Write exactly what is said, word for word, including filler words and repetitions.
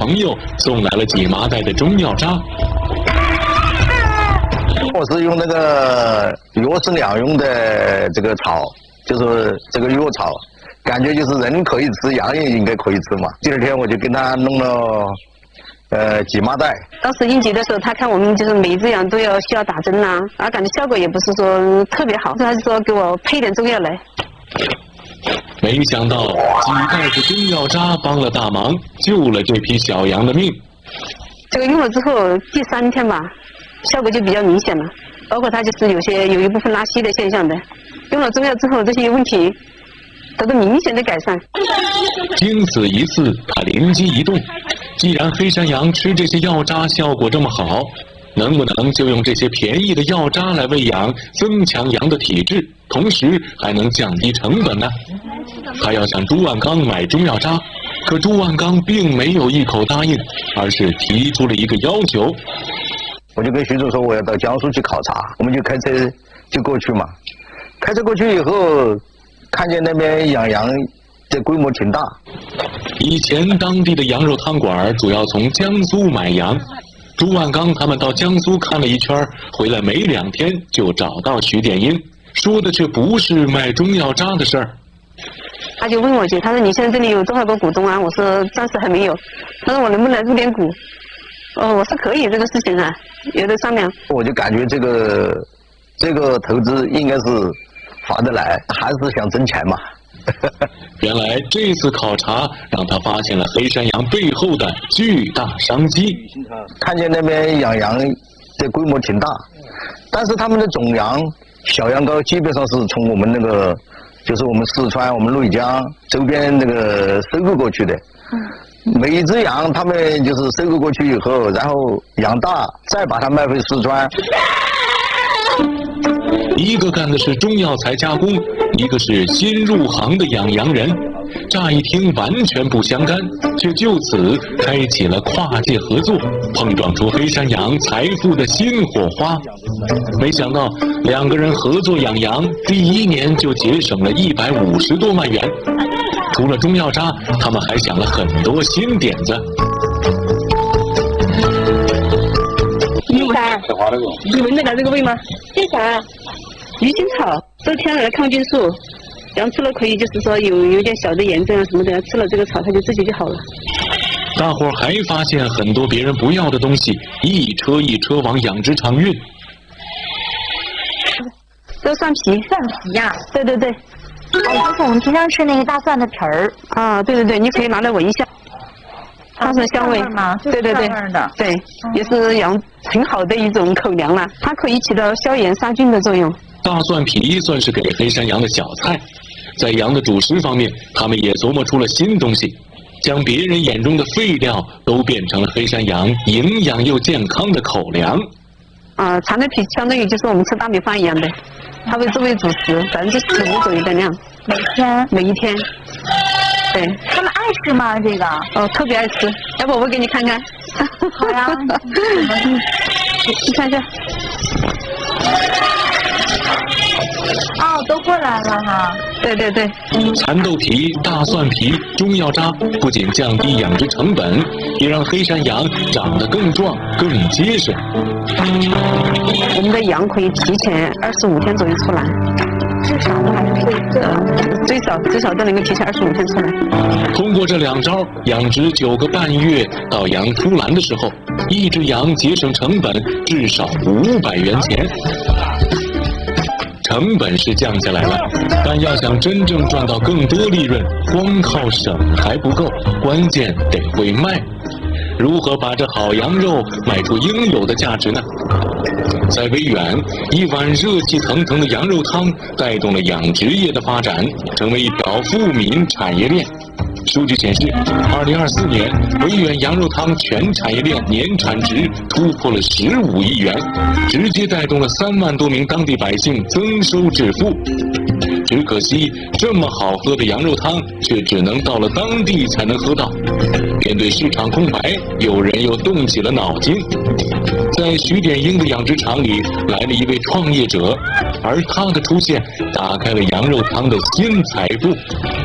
朋友送来了几麻袋的中药渣。 我是用那个药食两用的这个草，就是这个药草，感觉就是人可以吃，羊也应该可以吃嘛。第二天我就跟他弄了呃几麻袋。 当时应急的时候，他看我们就是每一只羊都要需要打针呐、啊，然后感觉效果也不是说特别好，他就说给我配点中药来。 没想到几袋子中药渣帮了大忙，救了这批小羊的命。 这个用了之后，第三天吧，效果就比较明显了，包括它就是有些有一部分拉稀的现象的。用了中药之后，这些问题得到明显的改善。 经此一次，他灵机一动，既然黑山羊吃这些药渣效果这么好，能不能就用这些便宜的药渣来喂养，增强羊的体质，同时还能降低成本呢？他要向朱万刚买中药渣，可朱万刚并没有一口答应，而是提出了一个要求。 我就跟徐总说我要到江苏去考察，我们就开车就过去嘛。开车过去以后，看见那边养羊这规模挺大。 以前当地的羊肉汤馆主要从江苏买羊。朱万刚他们到江苏看了一圈，回来没两天就找到徐殿英，说的却不是卖中药渣的事儿。 他就问我去，他说你现在这里有多少个股东啊？我说暂时还没有。他说我能不能入点股？哦，我说可以，这个事情啊，有的商量。 我就感觉这个这个投资应该是划得来，还是想挣钱嘛。 原来这次考察让他发现了黑山羊背后的巨大商机。 看见那边养羊的规模挺大，但是他们的种羊小羊羔基本上是从我们那个就是我们四川我们nội江周边那个收购过去的。每一只羊他们就是收购过去以后，然后养大再把它卖回四川。 一个干的是中药材加工，一个是新入行的养羊人，乍一听完全不相干，却就此开启了跨界合作，碰撞出黑山羊财富的新火花。没想到两个人合作养羊，第一年就节省了一百五十多万元。除了中药渣，他们还想了很多新点子。 你闻你闻得到这个味吗？这啥？鱼腥草，都天然的抗菌素，羊吃了可以就是说有有点小的炎症啊什么的，吃了这个草它就自己就好了。 大伙儿还发现很多别人不要的东西，一车一车往养殖场运。 这蒜皮， 蒜皮呀、啊？ 对对对。 哦，就是我们平常吃那个大蒜的皮儿。 啊，对对对，你可以拿来闻一下。它是香味吗？ 对对对，对，也是羊很好的一种口粮了，它可以起到消炎杀菌的作用。 大蒜皮算是给黑山羊的小菜，在羊的主食方面，他们也琢磨出了新东西，将别人眼中的废料都变成了黑山羊营养又健康的口粮。 啊、呃，蚕豆皮相当于就是我们吃大米饭一样的，它会作为主食，百分之十五左右的量， 每天每一天。对， 他们爱吃吗？这个？ 哦，特别爱吃，要不我给你看看。 好呀， 你看一下。 哦，都过来了哈。 对对对。 蚕豆皮、大蒜皮、中药渣不仅降低养殖成本，也让黑山羊长得更壮、更结实。 我们的羊可以提前二十五天左右出来。 至少的还是最最少的，最少最少都能够提前二十五天出来。 通过这两招，养殖九个半月到羊出栏的时候，一只羊节省成本至少五百元钱。成本是降下来了，但要想真正赚到更多利润，光靠省还不够，关键得会卖。如何把这好羊肉卖出应有的价值呢？在威远，一碗热气腾腾的羊肉汤带动了养殖业的发展，成为一条富民产业链。数据显示，二零二四年威远羊肉汤全产业链年产值突破了十五亿元，直接带动了三万多名当地百姓增收致富。只可惜，这么好喝的羊肉汤却只能到了当地才能喝到。面对市场空白，有人又动起了脑筋。在徐典英的养殖场里来了一位创业者，而他的出现打开了羊肉汤的新财富。